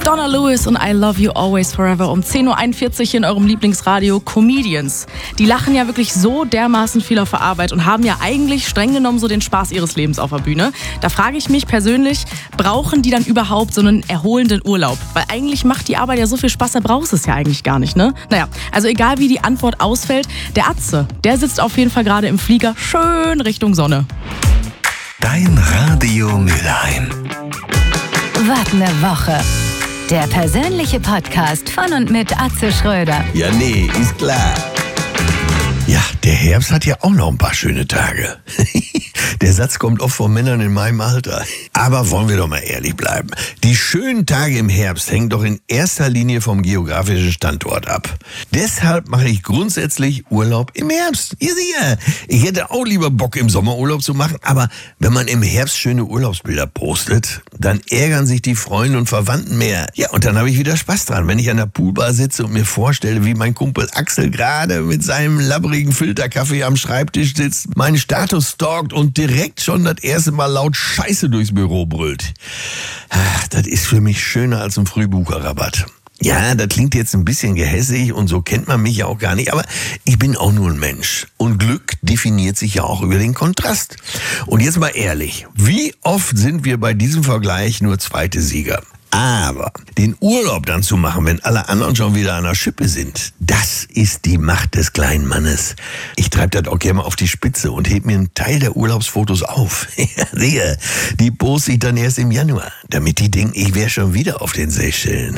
Donna Lewis und I Love You Always Forever um 10.41 Uhr in eurem Lieblingsradio. Comedians, die lachen ja wirklich so dermaßen viel auf der Arbeit und haben ja eigentlich streng genommen so den Spaß ihres Lebens auf der Bühne. Da frage ich mich persönlich, brauchen die dann überhaupt so einen erholenden Urlaub? Weil eigentlich macht die Arbeit ja so viel Spaß, da brauchst du es ja eigentlich gar nicht, ne? Naja, also egal wie die Antwort ausfällt, der Atze, der sitzt auf jeden Fall gerade im Flieger schön Richtung Sonne. Dein Radio Mülheim. Was ne Woche. Der persönliche Podcast von und mit Atze Schröder. Ja, nee, ist klar. Ja, der Herbst hat ja auch noch ein paar schöne Tage. Der Satz kommt oft von Männern in meinem Alter. Aber wollen wir doch mal ehrlich bleiben. Die schönen Tage im Herbst hängen doch in erster Linie vom geografischen Standort ab. Deshalb mache ich grundsätzlich Urlaub im Herbst. Ihr seht, ich hätte auch lieber Bock im Sommerurlaub zu machen, aber wenn man im Herbst schöne Urlaubsbilder postet, dann ärgern sich die Freunde und Verwandten mehr. Ja, und dann habe ich wieder Spaß dran, wenn ich an der Poolbar sitze und mir vorstelle, wie mein Kumpel Axel gerade mit seinem labberigen Filterkaffee am Schreibtisch sitzt, meinen Status stalkt und direkt schon das erste Mal laut Scheiße durchs Büro brüllt. Ach, das ist für mich schöner als ein Frühbucherrabatt. Ja, das klingt jetzt ein bisschen gehässig und so kennt man mich ja auch gar nicht, aber ich bin auch nur ein Mensch. Und Glück definiert sich ja auch über den Kontrast. Und jetzt mal ehrlich, wie oft sind wir bei diesem Vergleich nur zweite Sieger? Aber den Urlaub dann zu machen, wenn alle anderen schon wieder an der Schippe sind, das ist die Macht des kleinen Mannes. Ich treibe das auch gerne mal auf die Spitze und heb mir einen Teil der Urlaubsfotos auf. Sehe, die poste ich dann erst im Januar, damit die denken, ich wäre schon wieder auf den Seychellen.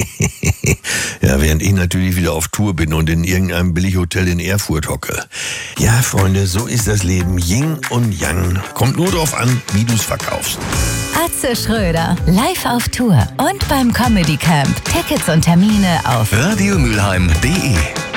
Ja, während ich natürlich wieder auf Tour bin und in irgendeinem Billighotel in Erfurt hocke. Ja, Freunde, so ist das Leben. Yin und Yang. Kommt nur drauf an, wie du's verkaufst. Atze Schröder, live auf Tour und beim Comedy Camp. Tickets und Termine auf radiomülheim.de